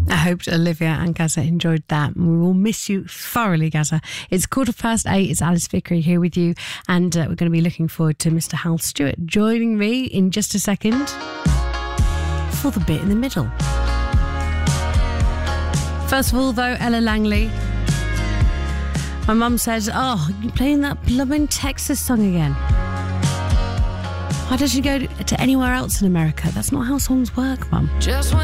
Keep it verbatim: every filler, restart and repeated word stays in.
I hope Olivia and Gaza enjoyed that. We will miss you thoroughly, Gaza. It's quarter past eight. It's Alice Vickery here with you. And uh, we're going to be looking forward to Mister Hal Stewart joining me in just a second for the bit in the middle. First of all, though, Ella Langley. My mum says, oh, you're playing that blooming Texas song again. Why don't you go to anywhere else in America? That's not how songs work, Mum. Just